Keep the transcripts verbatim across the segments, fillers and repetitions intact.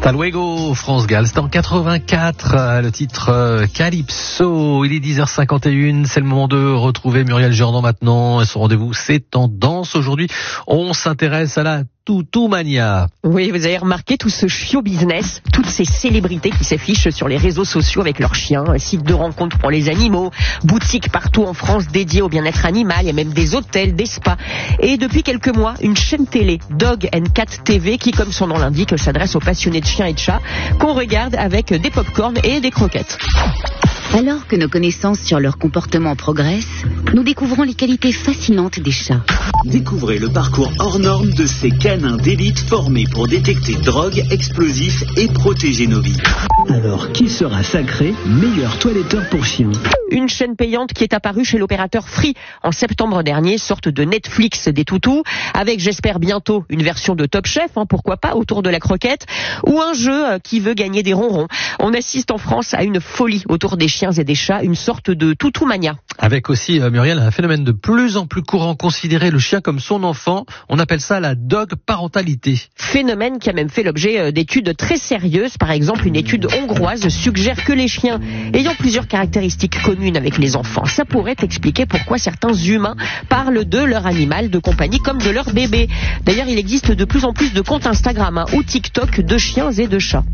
Hasta luego, France Gall. C'est en quatre-vingt-quatre, le titre euh, Calypso. Il est dix heures cinquante et une, c'est le moment de retrouver Muriel Jourdan maintenant. Et son rendez-vous, c'est Tendance. Aujourd'hui, on s'intéresse à la Toutoumania. Oui, vous avez remarqué tout ce show business, toutes ces célébrités qui s'affichent sur les réseaux sociaux avec leurs chiens, un site de rencontre pour les animaux, boutiques partout en France dédiées au bien-être animal, il y a même des hôtels, des spas. Et depuis quelques mois, une chaîne télé, Dog and Cat T V, qui, comme son nom l'indique, s'adresse aux passionnés de chiens et de chats, qu'on regarde avec des pop-corn et des croquettes. Alors que nos connaissances sur leur comportement progressent, nous découvrons les qualités fascinantes des chats. Découvrez le parcours hors norme de ces canins d'élite formés pour détecter drogue, explosifs et protéger nos vies. Alors, qui sera sacré meilleur toiletteur pour chiens ? Une chaîne payante qui est apparue chez l'opérateur Free en septembre dernier, sorte de Netflix des toutous, avec, j'espère bientôt, une version de Top Chef, hein, pourquoi pas, autour de la croquette, ou un jeu qui veut gagner des ronrons. On assiste en France à une folie autour des chiens et des chats, une sorte de toutoumania. Avec aussi, euh, Muriel, un phénomène de plus en plus courant, considérer le chien comme son enfant. On appelle ça la dog parentalité. Phénomène qui a même fait l'objet d'études très sérieuses. Par exemple, une étude hongroise suggère que les chiens ayant plusieurs caractéristiques communes avec les enfants, ça pourrait expliquer pourquoi certains humains parlent de leur animal de compagnie comme de leur bébé. D'ailleurs, il existe de plus en plus de comptes Instagram hein, ou TikTok de chiens et de chats.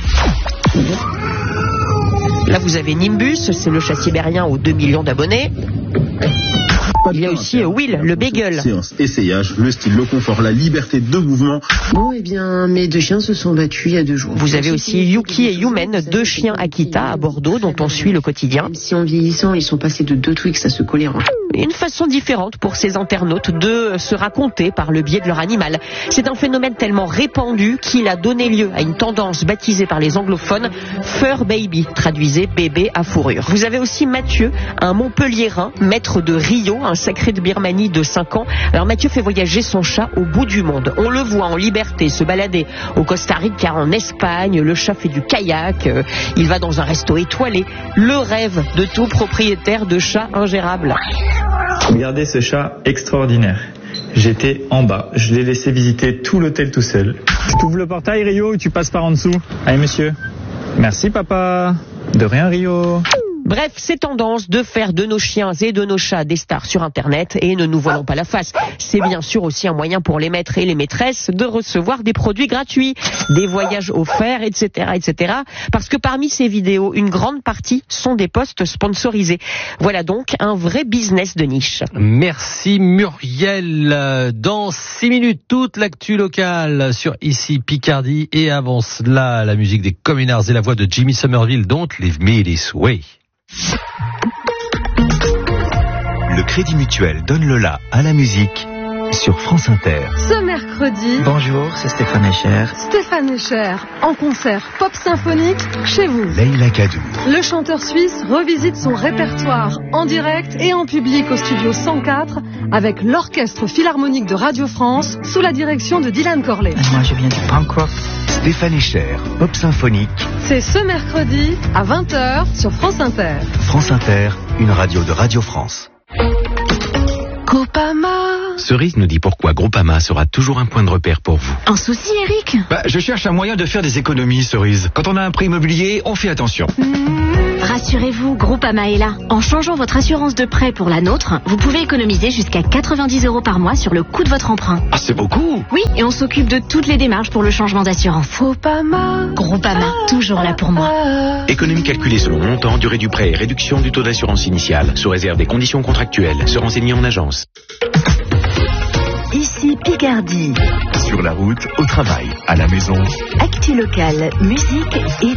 Là, vous avez Nimbus, c'est le chat sibérien aux deux millions d'abonnés. Il y a aussi Will, le beagle. Séance essayage, le style, le confort, la liberté de mouvement. Bon, eh bien, mes deux chiens se sont battus il y a deux jours. Vous avez aussi Yuki et Yumen, deux chiens Akita à Bordeaux dont on suit le quotidien. Même si en vieillissant, ils sont passés de deux Twix à se coller en... Une façon différente pour ces internautes de se raconter par le biais de leur animal. C'est un phénomène tellement répandu qu'il a donné lieu à une tendance baptisée par les anglophones Fur Baby, traduisez bébé à fourrure. Vous avez aussi Mathieu, un Montpelliérain, maître de Rio, un sacré de Birmanie de cinq ans. Alors Mathieu fait voyager son chat au bout du monde. On le voit en liberté se balader au Costa Rica, en Espagne. Le chat fait du kayak, euh, il va dans un resto étoilé. Le rêve de tout propriétaire de chat ingérable. Regardez ce chat extraordinaire. J'étais en bas, je l'ai laissé visiter tout l'hôtel tout seul. Tu ouvres le portail, Rio, ou tu passes par en dessous ? Allez, monsieur. Merci, papa. De rien, Rio. Bref, c'est tendance de faire de nos chiens et de nos chats des stars sur Internet et ne nous voilons pas la face. C'est bien sûr aussi un moyen pour les maîtres et les maîtresses de recevoir des produits gratuits, des voyages offerts, et cetera, et cetera. Parce que parmi ces vidéos, une grande partie sont des posts sponsorisés. Voilà donc un vrai business de niche. Merci Muriel. Dans six minutes, toute l'actu locale sur Ici Picardie. Et avant cela, la musique des Communards et la voix de Jimmy Somerville, Don't Leave Me This Way. Le Crédit Mutuel donne le la à la musique sur France Inter. Ce mercredi... Bonjour, c'est Stéphane Echer. Stéphane Echer, en concert pop symphonique chez vous. Leïla Kadou. Le chanteur suisse revisite son répertoire en direct et en public au studio cent quatre avec l'Orchestre Philharmonique de Radio France sous la direction de Dylan Corley. Moi, je viens du punk rock. Stéphane Echer, pop symphonique. C'est ce mercredi à vingt heures sur France Inter. France Inter, une radio de Radio France. Groupama. Cerise nous dit pourquoi Groupama sera toujours un point de repère pour vous. Un souci, Eric ? Bah, je cherche un moyen de faire des économies, Cerise. Quand on a un prêt immobilier, on fait attention. Mmh. Rassurez-vous, Groupama est là. En changeant votre assurance de prêt pour la nôtre, vous pouvez économiser jusqu'à quatre-vingt-dix euros par mois sur le coût de votre emprunt. Ah, c'est beaucoup. Oui, et on s'occupe de toutes les démarches pour le changement d'assurance. Groupama. Groupama, toujours là pour moi. Économie calculée selon montant, durée du prêt et réduction du taux d'assurance initiale, sous réserve des conditions contractuelles. Se renseigner en agence. Ici Picardie. Sur la route, au travail, à la maison. Actu locale, musique et